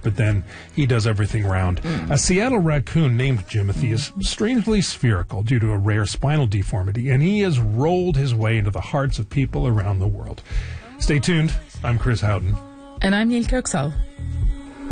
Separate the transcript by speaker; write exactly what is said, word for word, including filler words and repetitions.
Speaker 1: but then he does everything round. Mm. A Seattle raccoon named Jimothy is strangely spherical due to a rare spinal deformity, and he has rolled his way into the hearts of people around the world. Stay tuned. I'm Chris Houghton.
Speaker 2: And I'm Neil Kirksall.